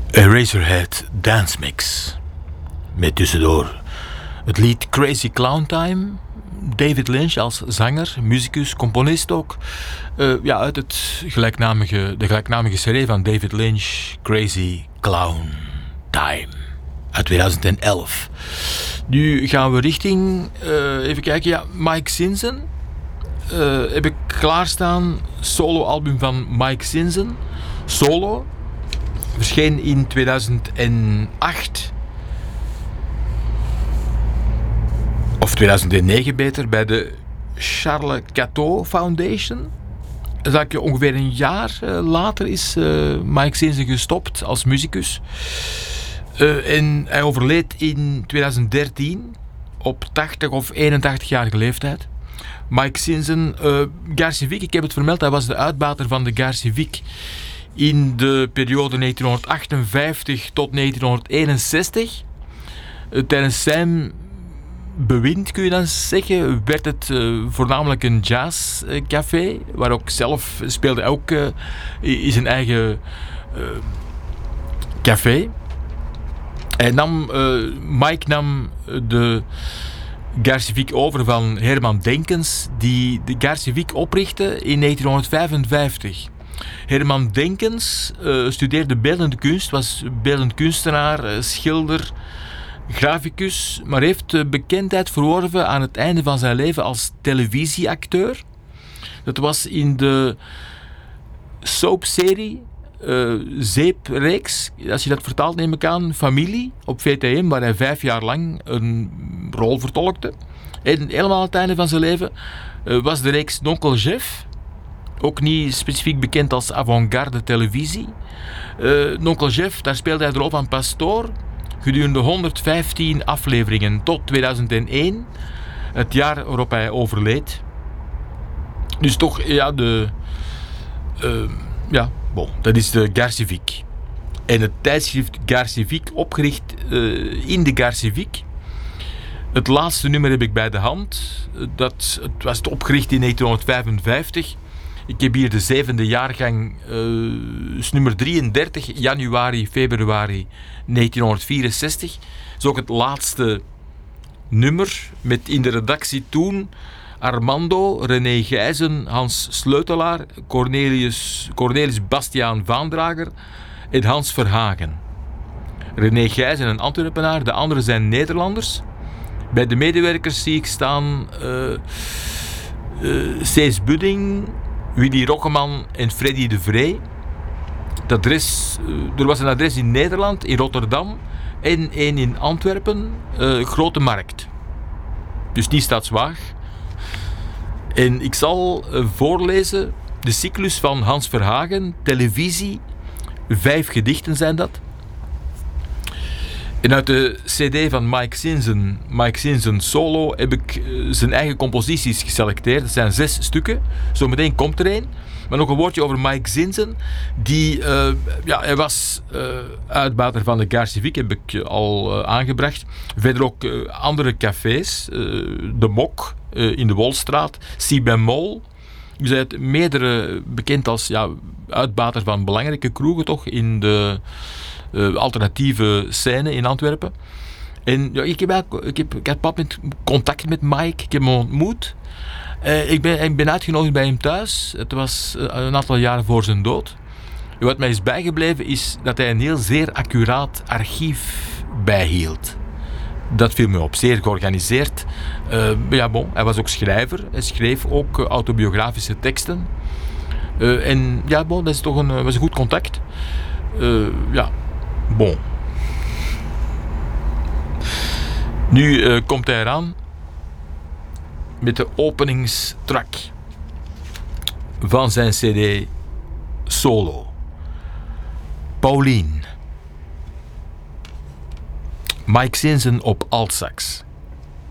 Eraserhead Dance Mix. Met tussendoor het lied Crazy Clown Time. David Lynch als zanger, muzikus, componist ook. Uit de gelijknamige serie van David Lynch, Crazy Clown Time. Uit 2011. Nu gaan we richting, even kijken, Mike Stinson. Heb ik klaarstaan, soloalbum van Mike Stinson. Solo. Verscheen in 2008. Of 2009 beter, bij de Charles Cateau Foundation. Dat is ongeveer een jaar later is Mike Stinson gestopt als muzikus. En hij overleed in 2013 op 80 of 81-jarige leeftijd. Mike Stinson, Garcevik, ik heb het vermeld, hij was de uitbater van de Garcevik in de periode 1958 tot 1961. Tijdens zijn bewind, kun je dan zeggen, werd het voornamelijk een jazzcafé, waar ook zelf speelde hij ook in zijn eigen café. Mike nam de Garcevik over van Herman Denkens, die de Garcevik oprichtte in 1955. Herman Denkens studeerde beeldende kunst, was beeldend kunstenaar, schilder, graficus, maar heeft bekendheid verworven aan het einde van zijn leven als televisieacteur. Dat was in de soapserie, zeepreeks, als je dat vertaalt neem ik aan, Familie op VTM, waar hij 5 jaar lang een rol vertolkte. En helemaal aan het einde van zijn leven was de reeks Nonkel Jeff, ook niet specifiek bekend als avant-garde televisie. Nonkel Jeff, daar speelde hij de rol van pastoor gedurende 115 afleveringen tot 2001, het jaar waarop hij overleed. Dus toch, dat is de Garcevik. En het tijdschrift Garcevik, opgericht in de Garcevik. Het laatste nummer heb ik bij de hand. Het was opgericht in 1955. Ik heb hier de 7e jaargang, nummer 33, januari, februari 1964. Dat is ook het laatste nummer met in de redactie toen Armando, René Gijzen, Hans Sleutelaar, Cornelis Bastiaan Vaandrager en Hans Verhagen. René Gijzen een Antwerpenaar, de anderen zijn Nederlanders. Bij de medewerkers zie ik staan Cees Budding, Willy Rockeman en Freddy de Vree. Er was een adres in Nederland, in Rotterdam en één in Antwerpen, Grote Markt. Dus niet Stadswaag. En ik zal voorlezen de cyclus van Hans Verhagen, televisie, 5 gedichten zijn dat. En uit de cd van Mike Stinson Solo, heb ik zijn eigen composities geselecteerd. Dat zijn 6 stukken. Zometeen komt er één. Maar nog een woordje over Mike Stinson. Hij was uitbater van de Garcevik, heb ik al aangebracht. Verder ook andere cafés. De Mok in de Wolstraat. Si Bemol. U bent meerdere bekend als uitbater van belangrijke kroegen toch in de alternatieve scène in Antwerpen. En ik had contact met Mike, ik heb hem ontmoet. Ik ben uitgenodigd bij hem thuis. Het was een aantal jaren voor zijn dood. En wat mij is bijgebleven is dat hij een heel zeer accuraat archief bijhield. Dat viel me op, zeer georganiseerd. Hij was ook schrijver. Hij schreef ook autobiografische teksten. Dat is toch was een goed contact. Nu komt hij eraan met de openingstrack van zijn cd Solo. Pauline. Mike Stinson op altsax.